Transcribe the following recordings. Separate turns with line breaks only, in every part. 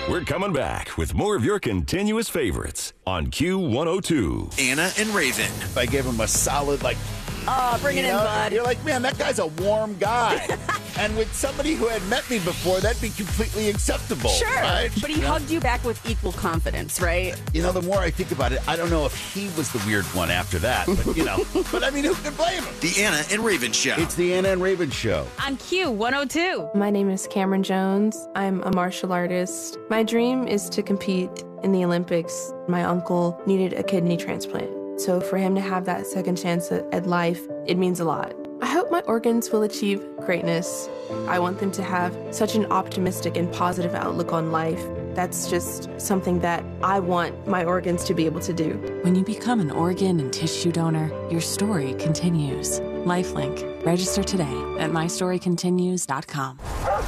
We're coming back with more of your continuous favorites on Q102.
Anna and Raven.
If I gave him a solid,
Bring it in, bud.
You're like, man, that guy's a warm guy. And with somebody who had met me before, that'd be completely acceptable.
Sure.
Right?
But he hugged you back with equal confidence, right?
The more I think about it, I don't know if he was the weird one after that. But, but I mean, who could blame him?
The Anna and Raven Show.
It's the Anna and Raven Show.
On Q102.
My name is Cameron Jones. I'm a martial artist. My dream is to compete in the Olympics. My uncle needed a kidney transplant. So for him to have that second chance at life, it means a lot. I hope my organs will achieve greatness. I want them to have such an optimistic and positive outlook on life. That's just something that I want my organs to be able to do.
When you become an organ and tissue donor, your story continues. Lifelink. Register today at mystorycontinues.com.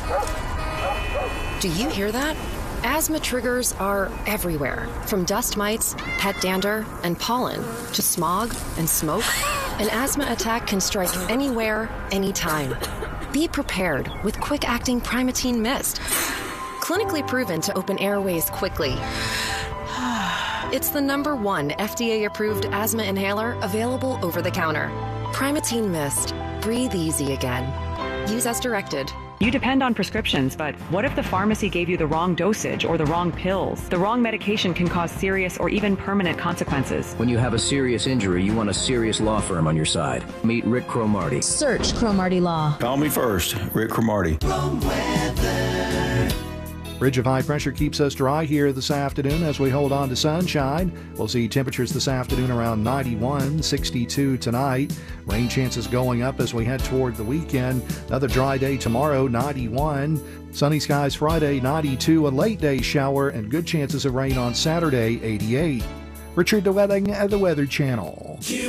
Do you hear that? Asthma triggers are everywhere, from dust mites, pet dander, and pollen, to smog and smoke. An asthma attack can strike anywhere, anytime. Be prepared with quick-acting Primatene Mist. Clinically proven to open airways quickly. It's the #1 FDA-approved asthma inhaler available over the counter. Primatene Mist. Breathe easy again. Use as directed.
You depend on prescriptions, but what if the pharmacy gave you the wrong dosage or the wrong pills? The wrong medication can cause serious or even permanent consequences.
When you have a serious injury, you want a serious law firm on your side. Meet Rick Cromartie.
Search Cromartie Law.
Call me first, Rick Cromartie.
Ridge of high pressure keeps us dry here this afternoon as we hold on to sunshine. We'll see temperatures this afternoon around 91, 62 tonight. Rain chances going up as we head toward the weekend. Another dry day tomorrow, 91. Sunny skies Friday, 92. A late day shower and good chances of rain on Saturday, 88. Richard DeWetting at the Weather Channel.